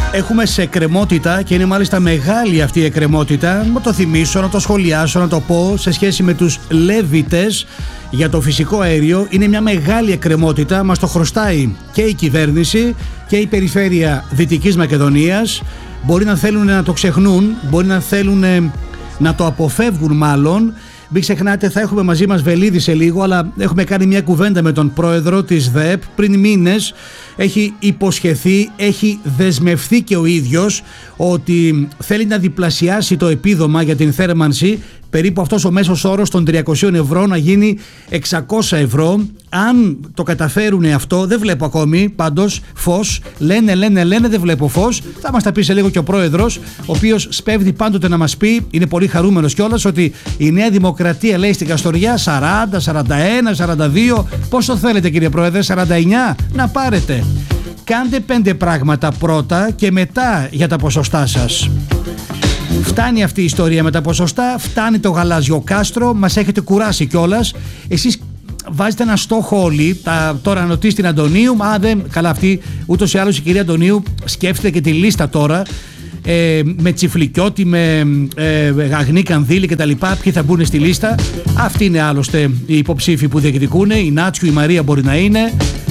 Έχουμε σε εκκρεμότητα και είναι μάλιστα μεγάλη αυτή η εκκρεμότητα. Να το θυμίσω, να το σχολιάσω, να το πω σε σχέση με τους Λέβητες για το φυσικό αέριο. Είναι μια μεγάλη εκκρεμότητα, μας το χρωστάει και η κυβέρνηση και η περιφέρεια Δυτικής Μακεδονίας. Μπορεί να θέλουν να το ξεχνούν, μπορεί να θέλουν να το αποφεύγουν μάλλον. Μην ξεχνάτε, θα έχουμε μαζί μας Βελίδη σε λίγο, αλλά έχουμε κάνει μια κουβέντα με τον πρόεδρο της ΔΕΕΠ πριν μήνες. Έχει υποσχεθεί, έχει δεσμευθεί και ο ίδιος ότι θέλει να διπλασιάσει το επίδομα για την θέρμανση, περίπου αυτός ο μέσος όρος των 300 ευρώ να γίνει 600 ευρώ. Αν το καταφέρουν αυτό, δεν βλέπω ακόμη πάντως φως. Λένε, δεν βλέπω φως. Θα μας τα πει σε λίγο και ο πρόεδρος, ο οποίος σπέβδει πάντοτε να μας πει, είναι πολύ χαρούμενος κιόλας, ότι η Νέα Δημοκρατία, λέει, στην Καστοριά 40, 41, 42. Πόσο θέλετε, κύριε πρόεδρε, 49? Να πάρετε. Κάντε 5 πράγματα πρώτα και μετά για τα ποσοστά σας. Φτάνει αυτή η ιστορία με τα ποσοστά, φτάνει το γαλάζιο κάστρο, μας έχετε κουράσει κιόλας. Εσείς βάζετε ένα στόχο όλοι, τώρα να ρωτήσει την Αντωνίου, καλά αυτή ούτως ή άλλως η κυρία Αντωνίου σκέφτεται και τη λίστα τώρα, με Τσιφλικιώτη, με Αγνή Κανδύλη κτλ. Ποιοι θα μπουν στη λίστα. Αυτοί είναι άλλωστε οι υποψήφοι που διεκδικούν. Η Νάτσιου, η Μαρία μπορεί να είναι.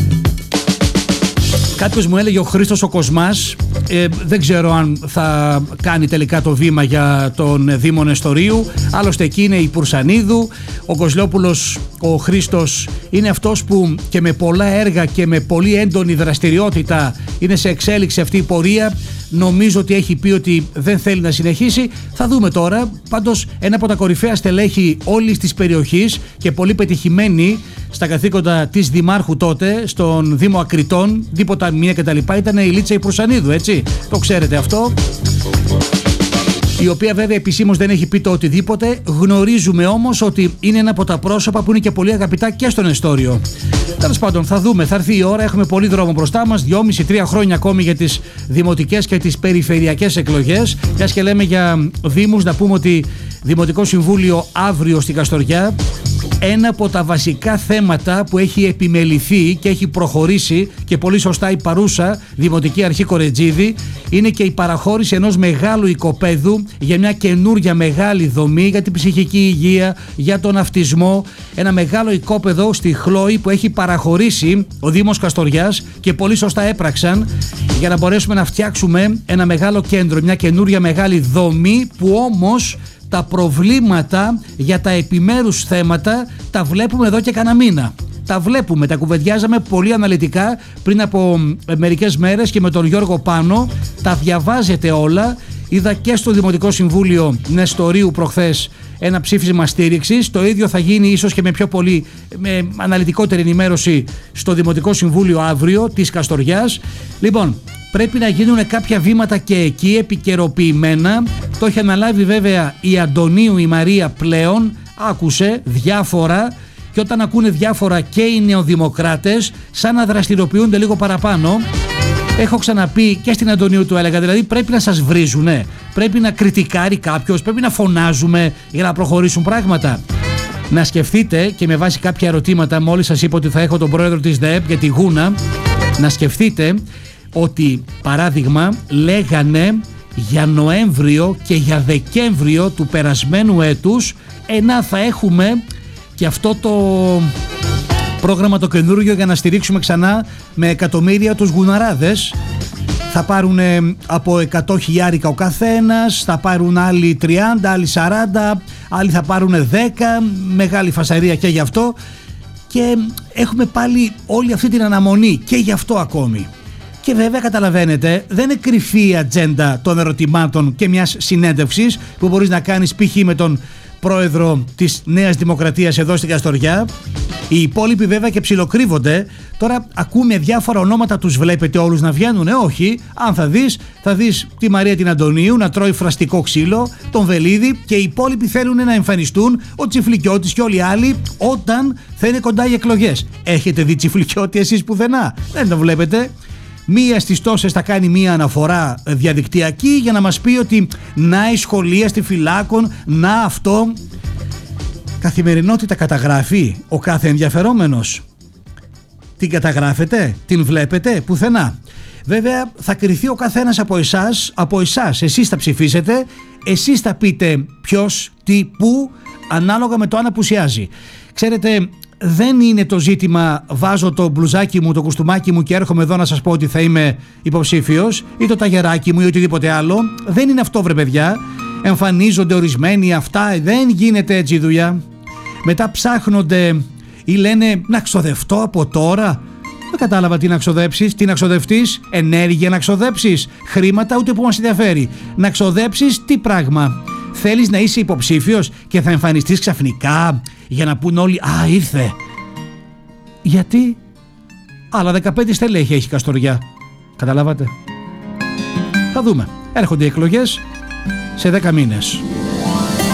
Κάποιος μου έλεγε, ο Χρήστος ο Κοσμάς, δεν ξέρω αν θα κάνει τελικά το βήμα για τον Δήμο Νεστορίου. Άλλωστε εκεί είναι η Πουρσανίδου. Ο Κοσλόπουλος, ο Χρήστος, είναι αυτός που και με πολλά έργα και με πολύ έντονη δραστηριότητα είναι σε εξέλιξη αυτή η πορεία. Νομίζω ότι έχει πει ότι δεν θέλει να συνεχίσει. Θα δούμε τώρα. Πάντως ένα από τα κορυφαία στελέχη όλης της περιοχής και πολύ πετυχημένη στα καθήκοντα της Δημάρχου τότε στον Δήμο Ακριτών, Δίποτα Μία κτλ. Ήταν η Λίτσα η Πουρσανίδου, έτσι. Το ξέρετε αυτό. Η οποία βέβαια επισήμως δεν έχει πει το οτιδήποτε. Γνωρίζουμε όμως ότι είναι ένα από τα πρόσωπα που είναι και πολύ αγαπητά και στο Νεστόριο. Τέλος πάντων, θα δούμε, θα έρθει η ώρα. Έχουμε πολύ δρόμο μπροστά μας. 2,5-3 χρόνια ακόμη για τις δημοτικές και τις περιφερειακές εκλογές. Μιας και λέμε για δήμους, να πούμε ότι Δημοτικό Συμβούλιο αύριο στην Καστοριά. Ένα από τα βασικά θέματα που έχει επιμεληθεί και έχει προχωρήσει και πολύ σωστά η παρούσα Δημοτική Αρχή Κορετζίδη είναι και η παραχώρηση ενός μεγάλου οικοπαίδου για μια καινούρια μεγάλη δομή για την ψυχική υγεία, για τον αυτισμό. Ένα μεγάλο οικόπεδο στη Χλόη που έχει παραχωρήσει ο Δήμος Καστοριάς και πολύ σωστά έπραξαν για να μπορέσουμε να φτιάξουμε ένα μεγάλο κέντρο, μια καινούρια μεγάλη δομή που όμως τα προβλήματα για τα επιμέρους θέματα τα βλέπουμε εδώ και κανένα μήνα. Τα βλέπουμε, τα κουβεντιάζαμε πολύ αναλυτικά πριν από μερικές μέρες και με τον Γιώργο Πάνο. Τα διαβάζετε όλα. Είδα και στο Δημοτικό Συμβούλιο Νεστορίου προχθές ένα ψήφισμα στήριξης. Το ίδιο θα γίνει ίσως και με πιο πολύ με αναλυτικότερη ενημέρωση στο Δημοτικό Συμβούλιο αύριο της Καστοριάς. Λοιπόν, πρέπει να γίνουν κάποια βήματα και εκεί επικαιροποιημένα. Το έχει αναλάβει βέβαια η Αντωνίου η Μαρία πλέον. Άκουσε διάφορα και όταν ακούνε διάφορα και οι νεοδημοκράτες σαν να δραστηριοποιούνται λίγο παραπάνω. Έχω ξαναπεί και στην Αντωνίου του έλεγα, δηλαδή πρέπει να σας βρίζουνε, πρέπει να κριτικάρει κάποιος, πρέπει να φωνάζουμε για να προχωρήσουν πράγματα. Να σκεφτείτε και με βάση κάποια ερωτήματα, μόλις σας είπα ότι θα έχω τον πρόεδρο της ΔΕΕΠ για τη Γούνα, να σκεφτείτε ότι παράδειγμα λέγανε για Νοέμβριο και για Δεκέμβριο του περασμένου έτους θα έχουμε και αυτό το πρόγραμμα το καινούργιο για να στηρίξουμε ξανά με εκατομμύρια τους γουναράδες. Θα πάρουν από 100 χιλιάρικα ο καθένας, θα πάρουν άλλοι 30, άλλοι 40, άλλοι θα πάρουν 10, μεγάλη φασαρία και γι' αυτό. Και έχουμε πάλι όλη αυτή την αναμονή και γι' αυτό ακόμη. Και βέβαια καταλαβαίνετε, δεν είναι κρυφή η ατζέντα των ερωτημάτων και μιας συνέντευξης που μπορείς να κάνεις π.χ. με τον πρόεδρο της Νέας Δημοκρατίας εδώ στην Καστοριά. Οι υπόλοιποι βέβαια και ψιλοκρύβονται. Τώρα ακούμε διάφορα ονόματα, τους βλέπετε όλους να βγαίνουν? Όχι. Αν θα δεις τη Μαρία την Αντωνίου να τρώει φραστικό ξύλο, τον Βελίδη, και οι υπόλοιποι θέλουν να εμφανιστούν, ο Τσιφλικιώτης και όλοι οι άλλοι, όταν θα είναι κοντά οι εκλογές. Έχετε δει Τσιφλικιώτη εσείς πουθενά? Δεν το βλέπετε. Μία στις τόσες θα κάνει μία αναφορά διαδικτυακή για να μας πει ότι να η σχολεία στη Φυλάκων, να αυτό. Καθημερινότητα καταγράφει ο κάθε ενδιαφερόμενος? Την καταγράφετε? Την βλέπετε? Πουθενά. Βέβαια θα κριθεί ο καθένας από εσάς. Εσείς θα ψηφίσετε, εσείς θα πείτε ποιος, τι, πού, ανάλογα με το αν απουσιάζει. Ξέρετε, δεν είναι το ζήτημα βάζω το μπλουζάκι μου, το κουστούμάκι μου και έρχομαι εδώ να σας πω ότι θα είμαι υποψήφιος, ή το ταγεράκι μου ή οτιδήποτε άλλο. Δεν είναι αυτό, βρε παιδιά. Εμφανίζονται ορισμένοι, αυτά δεν γίνεται έτσι η δουλειά. Μετά ψάχνονται ή λένε να ξοδευτώ από τώρα. Δεν κατάλαβα τι να ξοδέψεις, τι να ξοδευτείς, ενέργεια να ξοδέψεις, χρήματα ούτε που μας ενδιαφέρει. Να ξοδέψεις τι πράγμα. Θέλεις να είσαι υποψήφιος και θα εμφανιστείς ξαφνικά για να πούν όλοι «Α, ήρθε». Γιατί? Άλλα 15 στελέχη έχει Καστοριά. Καταλάβατε? Θα δούμε. Έρχονται οι εκλογές σε 10 μήνες.